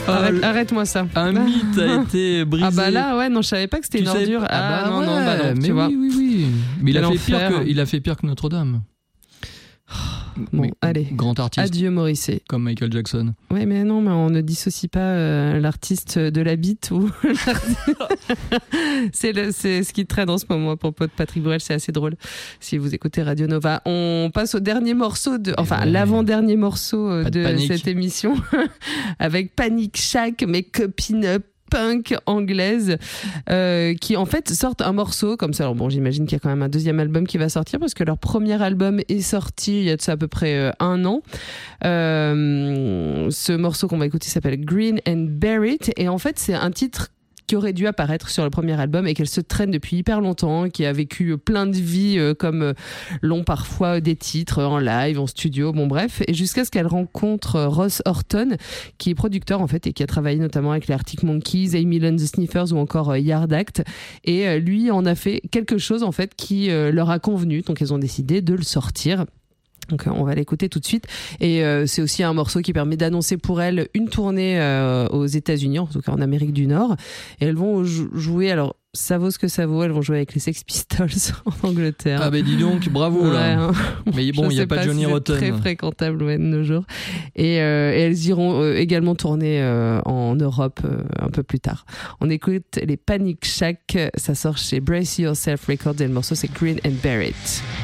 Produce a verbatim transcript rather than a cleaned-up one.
Arrête, arrête-moi ça. Un mythe a été brisé. Ah bah là, ouais, non, je savais pas que c'était Tu une savais ordure. pas- Ah, ah bah non, ouais, non, bah non, mais tu vois. oui, oui, oui. Mais il a, Quel fait pire enfer. que, il a fait pire que Notre-Dame. Bon, Mais allez. Grand artiste Adieu Morrissey. comme Michael Jackson. Ouais, mais non, mais on ne dissocie pas euh, l'artiste de la bite ou c'est, le, c'est ce qui traîne en ce moment à propos de Patrick Bruel, c'est assez drôle. Si vous écoutez Radio Nova, on passe au dernier morceau de, enfin ouais. l'avant-dernier morceau euh, Pas de de, panique. cette émission avec Panic Shack, mes copines punk anglaise euh, qui en fait sortent un morceau comme ça. Alors bon, j'imagine qu'il y a quand même un deuxième album qui va sortir parce que leur premier album est sorti il y a de ça à peu près euh, un an. Euh, ce morceau qu'on va écouter s'appelle Green and Buried et en fait c'est un titre qui aurait dû apparaître sur le premier album et qu'elle se traîne depuis hyper longtemps, qui a vécu plein de vies euh, comme euh, l'ont parfois des titres en live, en studio, bon bref, et jusqu'à ce qu'elle rencontre euh, Ross Horton, qui est producteur en fait et qui a travaillé notamment avec les Arctic Monkeys, Amy and the Sniffers ou encore euh, Yard Act, et euh, lui en a fait quelque chose en fait qui euh, leur a convenu, donc elles ont décidé de le sortir. Donc on va l'écouter tout de suite et euh, c'est aussi un morceau qui permet d'annoncer pour elles une tournée euh, aux États-Unis, en tout cas en Amérique du Nord, et elles vont jou- jouer, alors ça vaut ce que ça vaut, elles vont jouer avec les Sex Pistols en Angleterre. Ah ben dis donc, bravo Ouais, là. hein. Mais bon, Je il n'y a sais pas, Johnny si c'est Rotten. très fréquentable ouais, de nos jours. Et, euh, et elles iront euh, également tourner euh, en Europe euh, un peu plus tard. On écoute les Panic Shack, ça sort chez Brace Yourself Records et le morceau c'est Green and Buried.